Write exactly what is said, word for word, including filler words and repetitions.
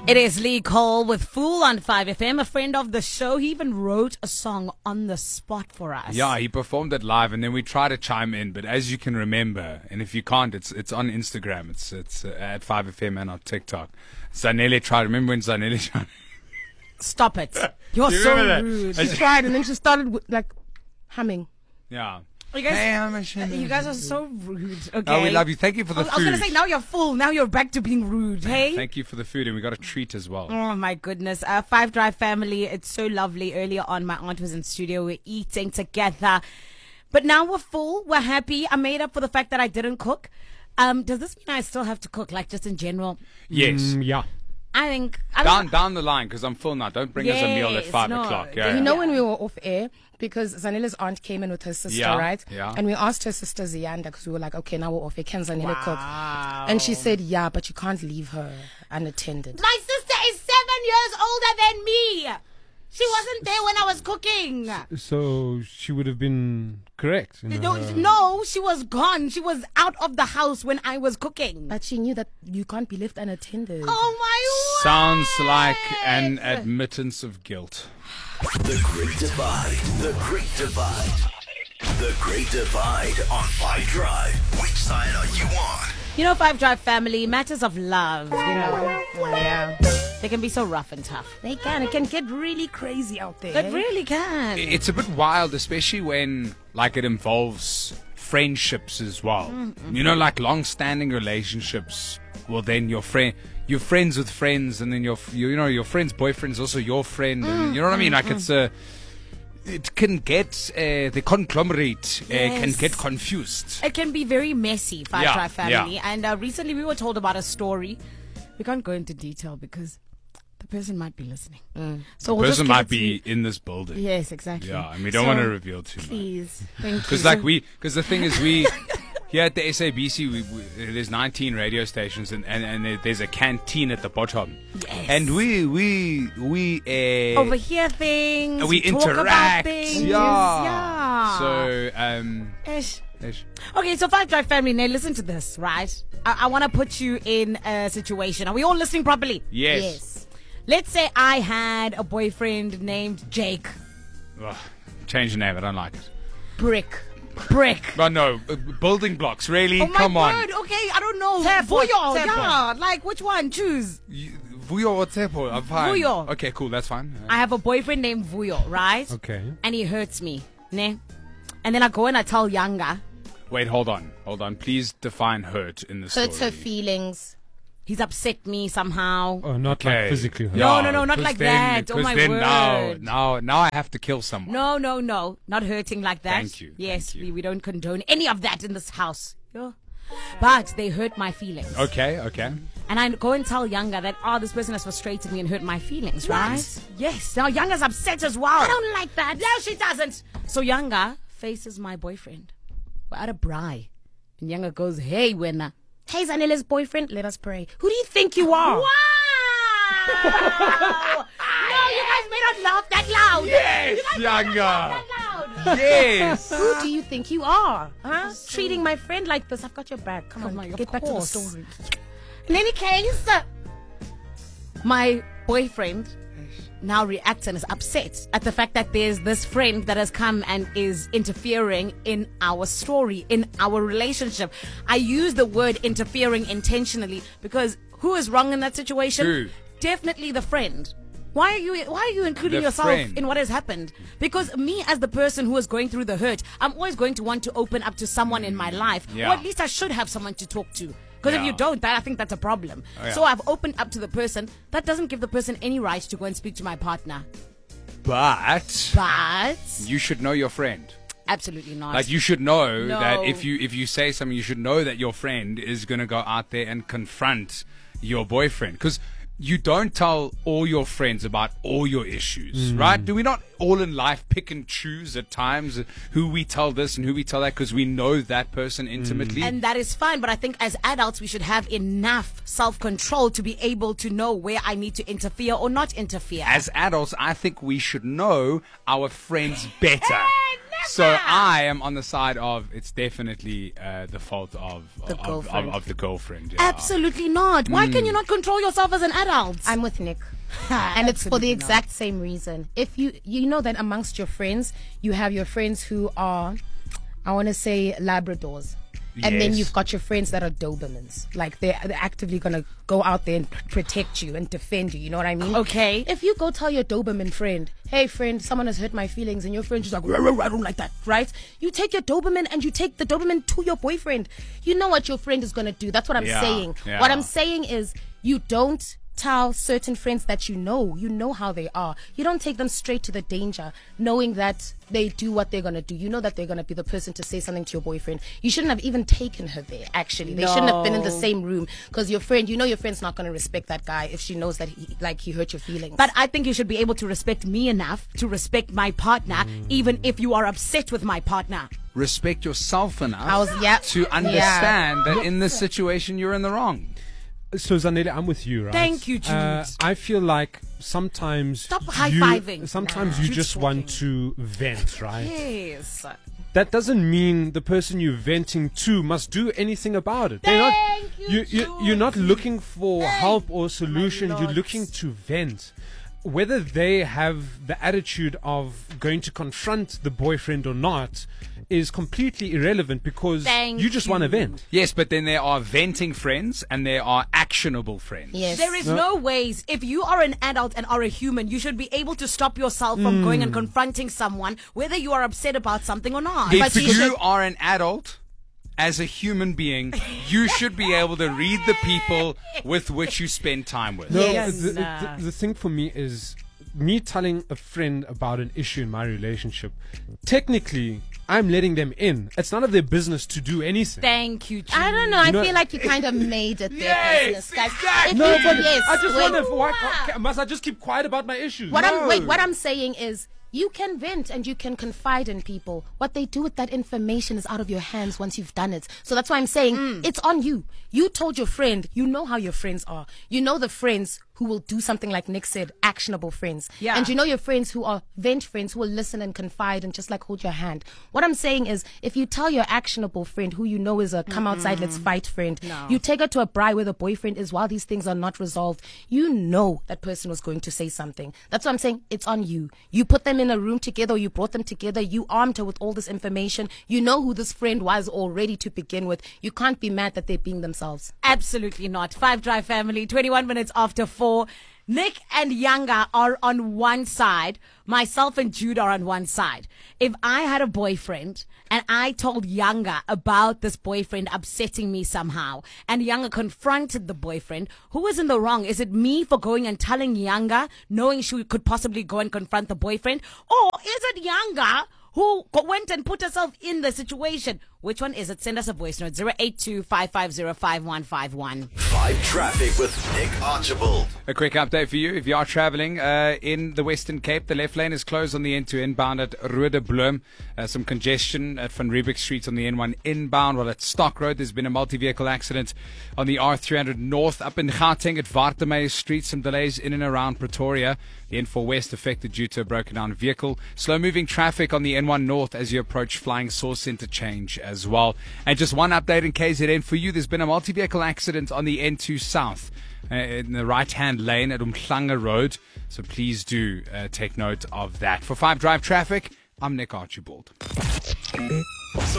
It is Lee Cole with Fool on five F M, a friend of the show. He even wrote a song on the spot for us. Yeah, he performed it live, and then we tried to chime in. But as you can remember, and if you can't, it's it's on Instagram. It's it's uh, at five F M and on TikTok. Zanele tried. Remember when Zanele tried? Stop it! You're Do you so remember that? rude. She tried and then she started with, like humming. Yeah. You guys, Hey, I'm a shimmer. you guys are so rude. Okay. Oh, we love you. Thank you for the I was, I food. was gonna say now you're full. Now you're back to being rude. Hey. Thank you for the food, and we got a treat as well. Oh my goodness. Uh, Five Drive family, it's so lovely. Earlier on, my aunt was in studio. We're eating together. But now we're full. We're happy. I made up for the fact that I didn't cook. Um, does this mean I still have to cook, like just in general? Yes. Mm, yeah. I think... I Down down the line, because I'm full now. Don't bring us a meal at Yes, five no. o'clock. Yeah. You yeah. know when we were off air, because Zanele's aunt came in with her sister, Yeah, right? yeah. And we asked her sister Zianda, because we were like, okay, now we're off air. Can Zanele cook? Wow. And she said, yeah, but you can't leave her unattended. My sister is seven years older than me. She wasn't there when I was cooking. So she would have been correct. in No, her- no, she was gone. She was out of the house when I was cooking. But she knew that you can't be left unattended. Oh my Sounds like an word. admittance of guilt. The Great Divide. The Great Divide. The Great Divide on Five Drive. Which side are you on? You know, Five Drive family, matters of love, you know, Yeah. they can be so rough and tough. They can. It can get really crazy out there. It really can. It's a bit wild, especially when like it involves friendships as well. Mm-hmm. You know, like long-standing relationships. Well, then your friend, you're friends with friends, and then your, you know, your friend's boyfriend's also your friend. And, you know what I mean? Like it's a, it can get uh, the conglomerate uh, can Yes. get confused. It can be very messy, Five Yeah, Drive family. yeah. And uh, recently we were told about a story. We can't go into detail because the person might be listening. So we'll just Person keep might it to be you. in this building. Yes, exactly. Yeah, and we don't So, want to reveal too much. Please, thank you. Because like we, because the thing is we, here at the S A B C, we, we, there's nineteen radio stations, and, and, and there- there's a canteen at the bottom. Yes. And we we we uh, overhear things. we talk about interact. things. Yeah. Yeah. So um, Ish. ish. Okay, so Five Drive family, now listen to this, right? I, I want to put you in a situation. Are we all listening properly? yes. Yes. Let's say I had a boyfriend named Jake. Ugh, change the name. I don't like it. Brick. Brick. But no, uh, building blocks. Really? Oh my Come on. word. Okay, I don't know. Tepo, Vuyo, Tepo. yeah. Like, which one? Choose. You- Vuyo or Tepo? I'm fine. Vuyo. Okay, cool. That's fine. Uh, I have a boyfriend named Vuyo, right? Okay. And he hurts me. Ne? And then I go and I tell Yanga. Wait, hold on, hold on. Please define hurt in this Hurts her story. feelings. He's upset me somehow. Oh, not Okay. like physically hurt. No, no, no, not 'cause like then- that. Oh 'cause my then Now, word. now, now I have to kill someone. No, no, no. Not hurting like that. Thank you, Yes, thank you. We, we don't condone any of that in this house. Yeah. But they hurt my feelings. Okay, okay. And I go and tell Yanga that, oh, this person has frustrated me and hurt my feelings, right? Yes. Now Yanga's upset as well. I don't like that. No, she doesn't. So Yanga faces my boyfriend. We're at a braai. And Yanga goes, hey, Wena. Hey, Zanele's boyfriend, let us pray. Who do you think you are? Wow! No, you guys may not laugh that loud. Yes, You guys may not Yanga. laugh that loud. Yes. Who do you think you are? Huh? Treating my friend like this. I've got your back. Come on, my- of get back to the course. story. In any case, my boyfriend now reacts and is upset at the fact that there's this friend that has come and is interfering in our story, in our relationship. I use the word interfering intentionally because who is wrong in that situation? Who? Definitely the friend. Why are you why are you including The yourself friend. in what has happened? Because me as the person who is going through the hurt, I'm always going to want to open up to someone in my life. Yeah. Or at least I should have someone to talk to. Because if Yeah. you don't, that I think that's a problem. Oh, yeah. So I've opened up to the person. That doesn't give the person any right to go and speak to my partner. But But you should know your friend. absolutely not. Like you should know No. that if you if you say something, you should know that your friend is gonna go out there and confront your boyfriend. Because you don't tell all your friends about all your issues, right? Do we not all in life pick and choose at times who we tell this and who we tell that because we know that person intimately? And that is fine, but I think as adults we should have enough self-control to be able to know where I need to interfere or not interfere. As adults, I think we should know our friends better. Hey, no! So I am on the side of it's definitely uh, the fault of The of, of, girlfriend. of the girlfriend. Yeah. Absolutely not. Why can you not control yourself as an adult? I'm with Nick. And it's for the Absolutely exact same reason. If you you know that amongst your friends, you have your friends who are, I want to say, Labradors. And then Yes. you've got your friends that are Dobermans. Like they're, they're actively going to go out there and p- protect you and defend you. You know what I mean? Okay. If you go tell your Doberman friend, hey friend, someone has hurt my feelings, and your friend is like, "Rah, rah, rah, I don't like that, right? You take your Doberman and you take the Doberman to your boyfriend. You know what your friend is going to do. That's what I'm Yeah, saying. yeah. What I'm saying is you don't tell certain friends that you know, you know how they are. You don't take them straight to the danger, knowing that they do what they're going to do. You know that they're going to be the person to say something to your boyfriend. You shouldn't have even taken her there, actually. They shouldn't have been in the No. same room, because your friend, you know your friend's not going to respect that guy if she knows that he, like, he hurt your feelings. But I think you should be able to respect me enough to respect my partner, even if you are upset with my partner. Respect yourself enough I was- yeah. to understand that in this situation you're in the wrong. So Zanele, I'm with you, right? Thank you, Uh, Jude. I feel like sometimes Stop you- high-fiving. Sometimes Nah. you Jude's just want to vent, right? Yes. That doesn't mean the person you're venting to must do anything about it. They're not, Thank you, you, you're not looking for help or solution. You're lord. looking to vent. Whether they have the attitude of going to confront the boyfriend or not is completely irrelevant, because Thank you just want to you. vent. Yes, but then there are venting friends and there are actionable friends. yes. There is no ways. If you are an adult and are a human, you should be able to stop yourself from going and confronting someone, whether you are upset about something or not. If But you you should- are an adult, as a human being, you should be able to read the people with which you spend time with. No, Yes. the, the, the, the thing for me is me telling a friend about an issue in my relationship. Technically, I'm letting them in. It's none of their business to do anything. Thank you, Jude. I don't know. I know- feel like you kind of made it their Yes, business, guys. exactly. If No, you- but yes, I just wait. wonder, why can't- must I just keep quiet about my issues? What No. I'm wait, what I'm saying is you can vent and you can confide in people. What they do with that information is out of your hands once you've done it. So that's why I'm saying Mm. it's on you. You told your friend, you know how your friends are. You know the friends who will do something like Nick said, actionable friends. Yeah. And you know your friends who are vent friends, who will listen and confide and just like hold your hand. What I'm saying is if you tell your actionable friend who you know is a come outside, let's fight friend, No. you take her to a braai where the boyfriend is while these things are not resolved, you know that person was going to say something. That's what I'm saying. It's on you. You put them in a room together, or you brought them together, you armed her with all this information. You know who this friend was already to begin with. You can't be mad that they're being themselves. Absolutely not. Five Drive family, twenty-one minutes after four. Nick and Yanga are on one side. Myself and Jude are on one side. If I had a boyfriend and I told Yanga about this boyfriend upsetting me somehow, and Yanga confronted the boyfriend, who is in the wrong? Is it me for going and telling Yanga, knowing she could possibly go and confront the boyfriend? Or is it Yanga who go- went and put herself in the situation? Which one is it? Send us a voice note, zero eight two, five five zero, five one five one. Five Traffic with Nick Archibald. A quick update for you. If you are traveling uh, in the Western Cape, the left lane is closed on the N two inbound at Rode Bloem. Uh, some congestion at Van Riebeek Street on the N one inbound. While at Stock Road, there's been a multi-vehicle accident on the R three hundred north. Up in Gauteng at Wartemeyer Street, some delays in and around Pretoria. The N four west affected due to a broken down vehicle. Slow-moving traffic on the N one north as you approach Flying Sauce Interchange as well. And just one update in K Z N for you. There's been a multi-vehicle accident on the N two south uh, in the right-hand lane at Umhlanga Road. So please do uh, take note of that. For five Drive Traffic, I'm Nick Archibald.